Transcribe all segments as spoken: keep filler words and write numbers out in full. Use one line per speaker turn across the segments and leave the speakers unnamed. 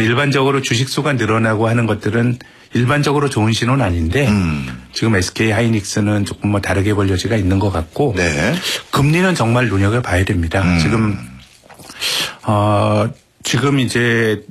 뭐 일반적으로 주식수가 늘어나고 하는 것들은 일반적으로 좋은 신호는 아닌데 음. 지금 에스케이 하이닉스는 조금 뭐 다르게 볼 여지가 있는 것 같고 네. 금리는 정말 눈여겨봐야 됩니다. 음. 지금 어 지금 이제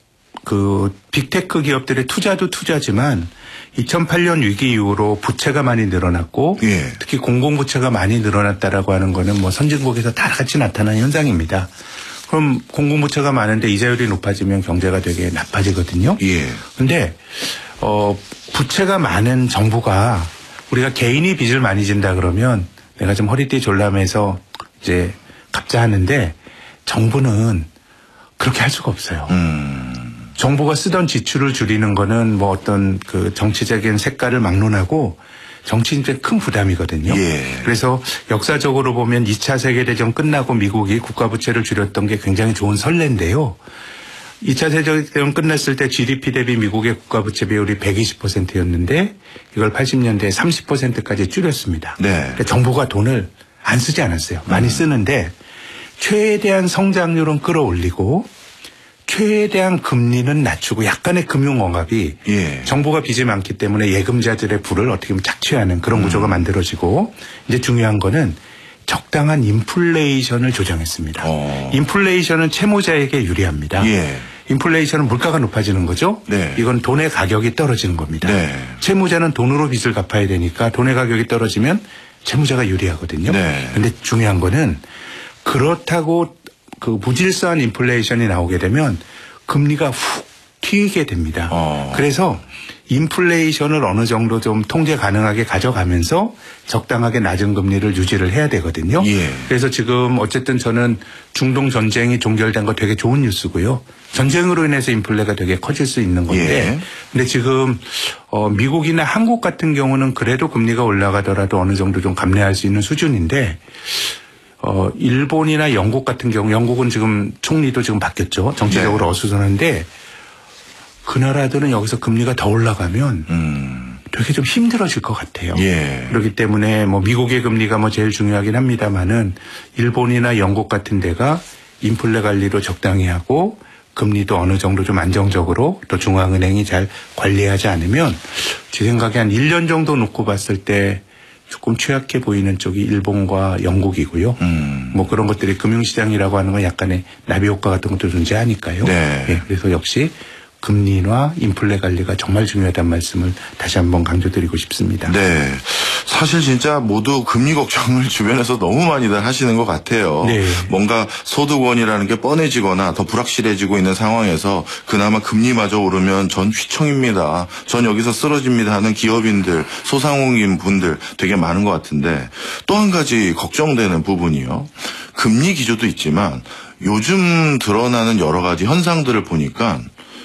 그 빅테크 기업들의 투자도 투자지만 이천팔 년 위기 이후로 부채가 많이 늘어났고 예. 특히 공공부채가 많이 늘어났다라고 하는 거는 뭐 선진국에서 다 같이 나타나는 현상입니다. 그럼 공공부채가 많은데 이자율이 높아지면 경제가 되게 나빠지거든요. 그런데 예. 어 부채가 많은 정부가 우리가 개인이 빚을 많이 진다 그러면 내가 좀 허리띠 졸라매서 이제 갚자 하는데 정부는 그렇게 할 수가 없어요. 음. 정부가 쓰던 지출을 줄이는 거는 뭐 어떤 그 정치적인 색깔을 막론하고 정치인들의 큰 부담이거든요. 예. 그래서 역사적으로 보면 이 차 세계대전 끝나고 미국이 국가부채를 줄였던 게 굉장히 좋은 선례인데요. 이 차 세계대전 끝났을 때 지디피 대비 미국의 국가부채 비율이 백이십 퍼센트였는데 이걸 팔십 년대에 삼십 퍼센트까지 줄였습니다. 네. 그러니까 정부가 돈을 안 쓰지 않았어요. 많이 음. 쓰는데 최대한 성장률은 끌어올리고 최대한 금리는 낮추고 약간의 금융억압이 예. 정부가 빚이 많기 때문에 예금자들의 부를 어떻게 보면 착취하는 그런 구조가 음. 만들어지고 이제 중요한 거는 적당한 인플레이션을 조정했습니다. 어. 인플레이션은 채무자에게 유리합니다. 예. 인플레이션은 물가가 높아지는 거죠. 네. 이건 돈의 가격이 떨어지는 겁니다. 네. 채무자는 돈으로 빚을 갚아야 되니까 돈의 가격이 떨어지면 채무자가 유리하거든요. 그런데 네. 중요한 거는 그렇다고 그 무질서한 인플레이션이 나오게 되면 금리가 훅 튀게 됩니다. 어. 그래서 인플레이션을 어느 정도 좀 통제 가능하게 가져가면서 적당하게 낮은 금리를 유지를 해야 되거든요. 예. 그래서 지금 어쨌든 저는 중동 전쟁이 종결된 거 되게 좋은 뉴스고요. 전쟁으로 인해서 인플레가 되게 커질 수 있는 건데 예. 근데 지금 어 미국이나 한국 같은 경우는 그래도 금리가 올라가더라도 어느 정도 좀 감내할 수 있는 수준인데 어, 일본이나 영국 같은 경우, 영국은 지금 총리도 지금 바뀌었죠. 정치적으로 네. 어수선한데 그 나라들은 여기서 금리가 더 올라가면 음. 되게 좀 힘들어질 것 같아요. 예. 그렇기 때문에 뭐 미국의 금리가 뭐 제일 중요하긴 합니다만은 일본이나 영국 같은 데가 인플레 관리도 적당히 하고 금리도 어느 정도 좀 안정적으로 또 중앙은행이 잘 관리하지 않으면 제 생각에 한 일 년 정도 놓고 봤을 때 조금 취약해 보이는 쪽이 일본과 영국이고요. 음. 뭐 그런 것들이 금융시장이라고 하는 건 약간의 나비 효과 같은 것도 존재하니까요. 네. 네. 그래서 역시 금리 인하, 인플레 관리가 정말 중요하다는 말씀을 다시 한번 강조드리고 싶습니다.
네. 사실 진짜 모두 금리 걱정을 주변에서 너무 많이들 하시는 것 같아요. 네. 뭔가 소득원이라는 게 뻔해지거나 더 불확실해지고 있는 상황에서 그나마 금리마저 오르면 전 휘청입니다. 전 여기서 쓰러집니다 하는 기업인들, 소상공인 분들 되게 많은 것 같은데 또 한 가지 걱정되는 부분이요. 금리 기조도 있지만 요즘 드러나는 여러 가지 현상들을 보니까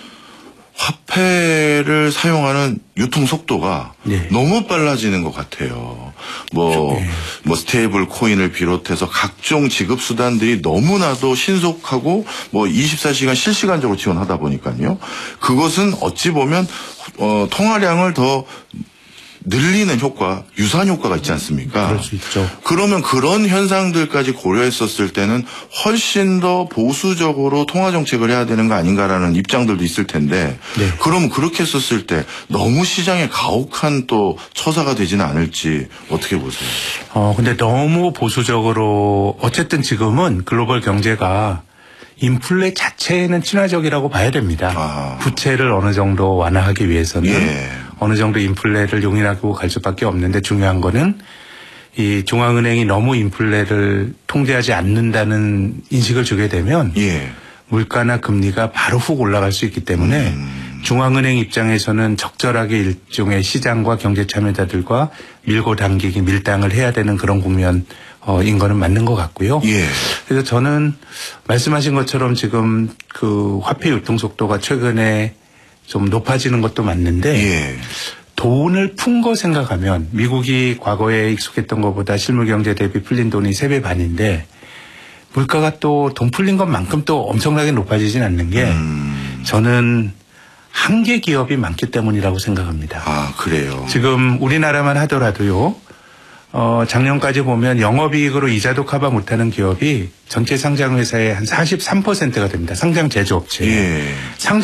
화폐를 사용하는 유통 속도가 네. 너무 빨라지는 것 같아요. 뭐, 네. 뭐 스테이블 코인을 비롯해서 각종 지급 수단들이 너무나도 신속하고 뭐 이십사 시간 실시간적으로 지원하다 보니까요. 그것은 어찌 보면 어, 통화량을 더 늘리는 효과, 유사한 효과가 있지 않습니까?
그럴 수 있죠.
그러면 그런 현상들까지 고려했었을 때는 훨씬 더 보수적으로 통화 정책을 해야 되는 거 아닌가라는 입장들도 있을 텐데 네. 그럼 그렇게 했었을 때 너무 시장에 가혹한 또 처사가 되지는 않을지 어떻게 보세요?
어, 근데 너무 보수적으로 어쨌든 지금은 글로벌 경제가 인플레 자체에는 친화적이라고 봐야 됩니다. 아. 부채를 어느 정도 완화하기 위해서는 예. 어느 정도 인플레를 용인하고 갈 수밖에 없는데 중요한 거는 이 중앙은행이 너무 인플레를 통제하지 않는다는 인식을 주게 되면 예. 물가나 금리가 바로 훅 올라갈 수 있기 때문에 음. 중앙은행 입장에서는 적절하게 일종의 시장과 경제 참여자들과 밀고 당기기 밀당을 해야 되는 그런 국면 어, 인 거는 맞는 것 같고요. 예. 그래서 저는 말씀하신 것처럼 지금 그 화폐 유통 속도가 최근에 좀 높아지는 것도 맞는데 예. 돈을 푼 거 생각하면 미국이 과거에 익숙했던 것보다 실물 경제 대비 풀린 돈이 세 배 반인데 물가가 또 돈 풀린 것만큼 또 엄청나게 높아지진 않는 게 음. 저는 한계 기업이 많기 때문이라고 생각합니다.
아, 그래요.
지금 우리나라만 하더라도요. 어, 작년까지 보면 영업이익으로 이자도 커버 못하는 기업이 전체 상장 회사의 한 사십삼 퍼센트가 됩니다. 상장 제조업체. 예. 상장